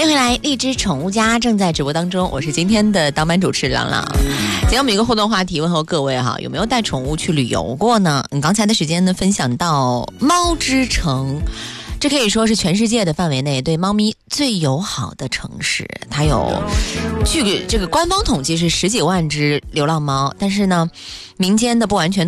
迎回来，荔枝宠物家正在直播当中，我是今天的当班主持郎朗。今天我们有一个互动话题，问候各位哈，有没有带宠物去旅游过呢？刚才的时间呢，分享到猫之城，这可以说是全世界的范围内对猫咪最友好的城市。它有据这个官方统计是10几万只流浪猫，但是呢，民间的不完全